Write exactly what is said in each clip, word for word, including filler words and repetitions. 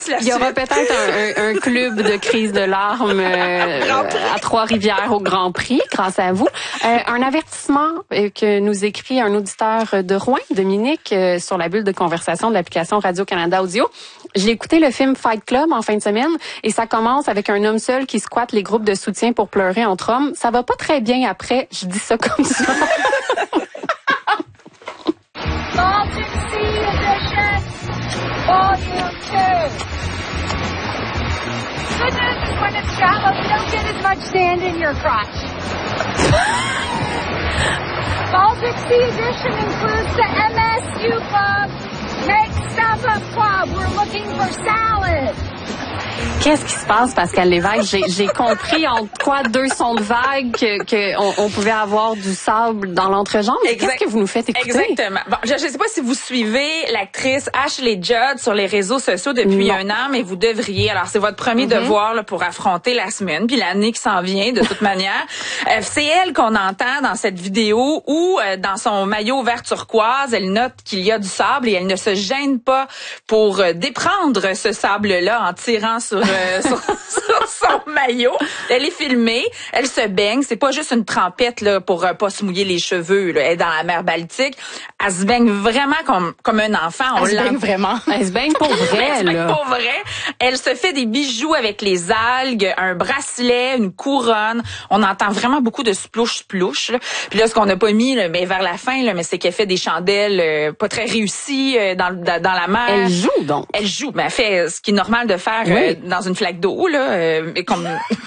Il y aura peut-être un, un, un club de crise de larmes euh, à Trois-Rivières au Grand Prix, grâce à vous. Euh, un avertissement euh, que nous écrit un auditeur de Rouen, Dominique, euh, sur la bulle de conversation de l'application Radio-Canada Audio. J'ai écouté le film Fight Club en fin de semaine et ça commence avec un homme seul qui squatte les groupes de soutien pour pleurer entre hommes. Ça va pas très bien après, je dis ça comme ça. Baltic Sea Edition, Volume two. Good news is when it's shallow, you don't get as much sand in your crotch. Baltic Sea Edition includes the M S U Club Make Stuff Up Club. We're looking for salad. Qu'est-ce qui se passe, Pascal Lévesque? J'ai, j'ai compris en quoi deux sons de vague que, que on, on pouvait avoir du sable dans l'entrejambe. Mais qu'est-ce que vous nous faites écouter? Exactement. Bon, je ne sais pas si vous suivez l'actrice Ashley Judd sur les réseaux sociaux depuis non. un an, mais vous devriez. Alors, c'est votre premier mm-hmm. devoir là, pour affronter la semaine, puis l'année qui s'en vient, de toute manière. Euh, c'est elle qu'on entend dans cette vidéo où, euh, dans son maillot vert turquoise, elle note qu'il y a du sable et elle ne se gêne pas pour euh, déprendre ce sable-là en tirant sur, euh, sur, sur son maillot. Elle est filmée, elle se baigne. C'est pas juste une trempette là pour euh, pas se mouiller les cheveux. Là. Elle est dans la mer Baltique. Elle se baigne vraiment comme comme un enfant. On elle se baigne vraiment. Elle se baigne pour vrai. Elle se baigne là. pour vrai. Elle se fait des bijoux avec les algues, un bracelet, une couronne. On entend vraiment beaucoup de splouche splouche. Là. Puis là, ce qu'on n'a pas mis, là, mais vers la fin, là, mais c'est qu'elle fait des chandelles euh, pas très réussies euh, dans dans la mer. Elle joue donc. Elle joue, mais elle fait ce qui est normal de faire oui. euh, dans une flaque d'eau là, euh, comme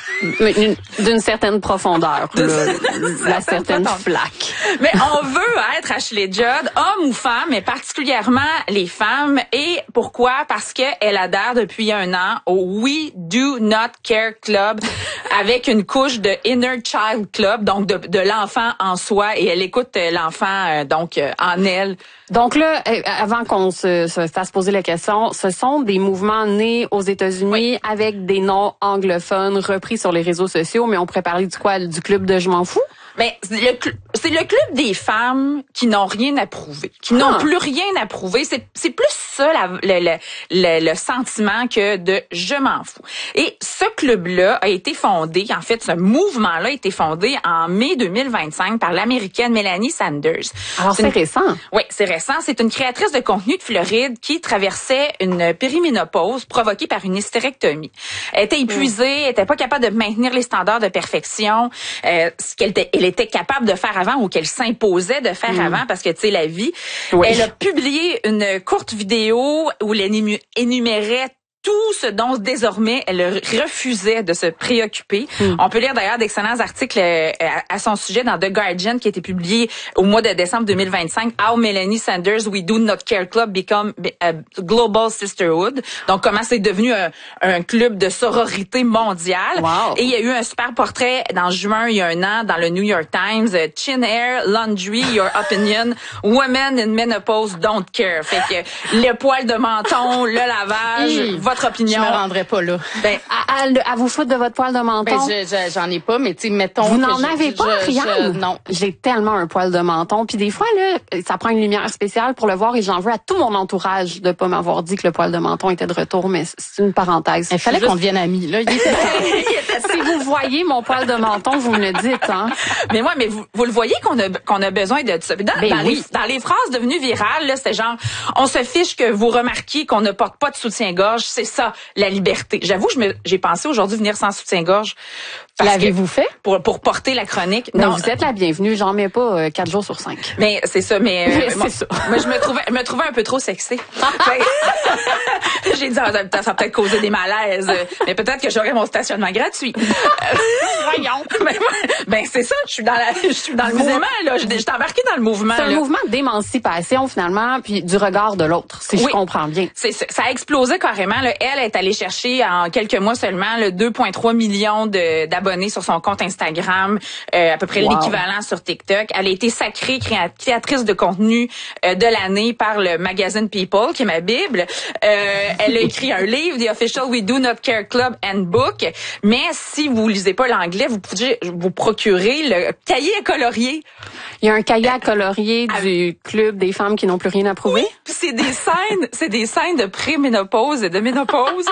d'une certaine profondeur, là, la certaine flaque. Mais on veut être Ashley Judd, homme ou femme, mais particulièrement les femmes. Et pourquoi? Parce que elle adhère depuis un an au We Do Not Care Club avec une couche de Inner Child Club, donc de, de l'enfant en soi, et elle écoute l'enfant euh, donc euh, en elle. Donc là, avant qu'on se, se fasse poser la question, ce sont des mouvements nés aux États-Unis oui. avec des noms anglophones repris sur les réseaux sociaux, mais on pourrait parler du quoi? Du club de Je m'en fous? Ben, c'est le, c'est le club des femmes qui n'ont rien à prouver, qui ah. n'ont plus rien à prouver. C'est, c'est plus ça la, le, le, le, le sentiment que de je m'en fous. Et ce club-là a été fondé, en fait, ce mouvement-là a été fondé en mai deux mille vingt-cinq par l'Américaine Melanie Sanders. Alors, c'est, c'est une, récent. Oui, c'est récent. C'est une créatrice de contenu de Floride qui traversait une périménopause provoquée par une hystérectomie. Elle était épuisée, elle était pas capable de maintenir les standards de perfection, euh, ce qu'elle était, elle était capable de faire avant ou qu'elle s'imposait de faire mmh. avant parce que, tu sais, la vie. Oui. Elle a publié une courte vidéo où elle énumérait tout ce dont désormais elle refusait de se préoccuper. Mm. On peut lire d'ailleurs d'excellents articles à son sujet dans The Guardian qui a été publié au mois de décembre deux mille vingt-cinq. How Melanie Sanders We Do Not Care Club Become a Global Sisterhood. Donc comment c'est devenu un, un club de sororité mondiale. Wow. Et il y a eu un super portrait dans juin il y a un an dans le New York Times. Chin Hair, Laundry, Your Opinion, Women in Menopause Don't Care. Fait que le poil de menton, le lavage, mm. votre opinion. Je me rendrai pas là. Ben, à, à, à vous foutre de votre poil de menton. Ben, je, je, j'en ai pas, mais tu sais, mettons. Vous n'en je, avez je, pas, je, Rianne? Je, non. J'ai tellement un poil de menton. Puis des fois, là, ça prend une lumière spéciale pour le voir et j'en veux à tout mon entourage de pas m'avoir dit que le poil de menton était de retour, mais c'est une parenthèse. Il fallait juste... qu'on devienne amis, là. Il était... Si vous voyez mon poil de menton, vous me le dites, hein. Mais moi, mais vous, vous le voyez qu'on a, qu'on a besoin de ça. Dans, ben dans, oui. les, dans les phrases devenues virales, là, c'est genre, on se fiche que vous remarquiez qu'on ne porte pas de soutien-gorge. C'est ça, la liberté. J'avoue, je me, j'ai pensé aujourd'hui venir sans soutien-gorge. L'avez-vous fait? Pour, pour porter la chronique. Non, vous êtes la bienvenue. J'en mets pas euh, quatre jours sur cinq. Mais c'est ça, mais, euh, c'est moi, ça. moi, je me trouvais, me trouvais un peu trop sexy. J'ai dit, ah, ça va peut-être causer des malaises, mais peut-être que j'aurai mon stationnement gratuit. Voyons. Ben, ben, c'est ça, je suis dans la, je suis dans le mouvement, là. Je suis embarquée dans le mouvement, C'est un là. mouvement d'émancipation, finalement, puis du regard de l'autre, si oui. je comprends bien. C'est, ça a explosé carrément, là. Elle est allée chercher, en quelques mois seulement, le deux virgule trois millions de, d'abonnés sur son compte Instagram, euh, à peu près wow. l'équivalent sur TikTok. Elle a été sacrée créatrice de contenu euh, de l'année par le magazine People, qui est ma bible. Euh, elle a écrit un livre, The Official We Do Not Care Club Handbook. Mais si vous lisez pas l'anglais, vous pouvez vous procurer le cahier à colorier. Il y a un cahier à colorier euh, du club des femmes qui n'ont plus rien à prouver. Oui, c'est des scènes, c'est des scènes de préménopause et de ménopause